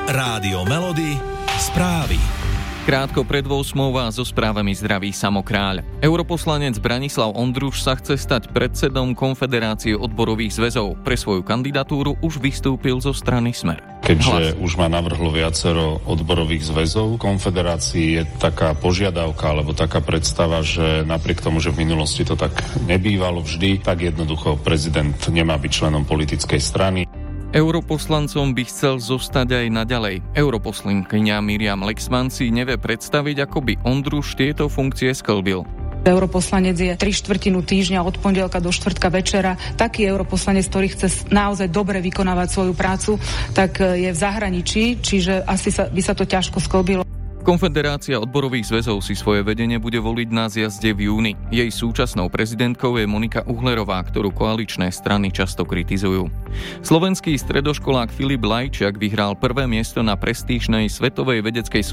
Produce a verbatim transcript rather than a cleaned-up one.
Rádio Melody, správy. Krátko pred dvosmou vás so správami zdraví Samo Kráľ. Europoslanec Branislav Ondruš sa chce stať predsedom Konfederácie odborových zväzov. Pre svoju kandidatúru už vystúpil zo strany Smer. Keďže Hlas. už ma navrhlo viacero odborových zväzov Konfederácii, je taká požiadavka alebo taká predstava, že napriek tomu, že v minulosti to tak nebývalo vždy, tak jednoducho prezident nemá byť členom politickej strany. Europoslancom by chcel zostať aj naďalej. Europoslankyňa Miriam Lexman si nevie predstaviť, ako by Ondruš tieto funkcie sklbil. Europoslanec je tri štvrtinu týždňa od pondelka do štvrtka večera. Taký europoslanec, ktorý chce naozaj dobre vykonávať svoju prácu, tak je v zahraničí, čiže asi sa, by sa to ťažko sklbilo. Konfederácia odborových zväzov si svoje vedenie bude voliť na zjazde v júni. Jej súčasnou prezidentkou je Monika Uhlerová, ktorú koaličné strany často kritizujú. Slovenský stredoškolák Filip Lajčiak vyhral prvé miesto na prestížnej svetovej vedeckej